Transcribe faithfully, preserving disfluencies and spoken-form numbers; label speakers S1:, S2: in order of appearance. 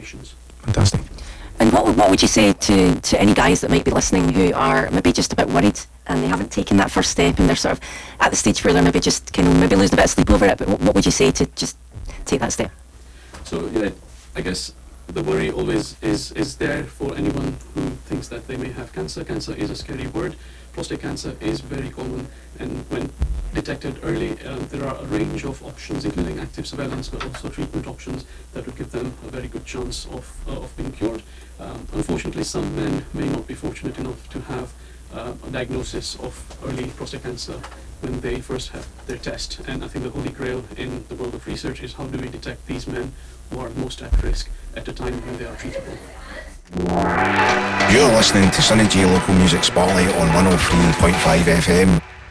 S1: options.
S2: Fantastic.
S3: And what, what would you say to, to any guys that might be listening who are maybe just a bit worried and they haven't taken that first step and they're sort of at the stage where they're maybe just kind of maybe losing a bit of sleep over it, but what, what would you say to just take that step?
S1: So yeah, I guess the worry always is is there for anyone who thinks that they may have cancer. Cancer is a scary word. Prostate cancer is very common, and when detected early, um, there are a range of options, including active surveillance, but also treatment options that would give them a very good chance of uh, of being cured. Um, unfortunately, some men may not be fortunate enough to have uh, a diagnosis of early prostate cancer when they first have their test. And I think the holy grail in the world of research is how do we detect these men who are most at risk at a time when they are treatable.
S2: You're listening to Sunny J Local Music Spotlight on one oh three point five F M.